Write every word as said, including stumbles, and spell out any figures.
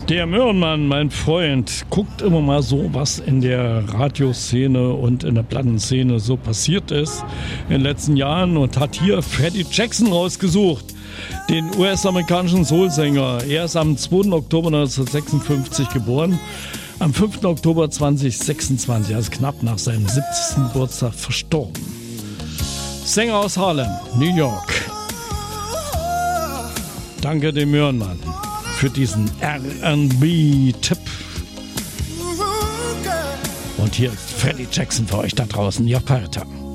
Der Möhrenmann, mein Freund, guckt immer mal so, was in der Radioszene und in der Plattenszene so passiert ist in den letzten Jahren und hat hier Freddie Jackson rausgesucht, den U S-amerikanischen Soulsänger. Er ist am zweiten Oktober neunzehnhundertsechsundfünfzig geboren, am fünften Oktober zweitausendsechsundzwanzig, also knapp nach seinem siebzigsten Geburtstag verstorben. Sänger aus Harlem, New York. Danke dem Möhrenmann für diesen R and B-Tipp. Und hier ist Freddie Jackson für euch da draußen. Ja, Parta.